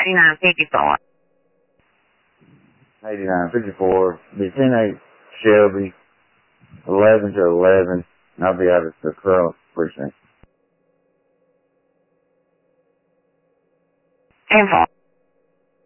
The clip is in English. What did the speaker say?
8954. 8954. The 10-8 Shelby, 11 to 11. And I'll be out at the Curl precinct. 10-4.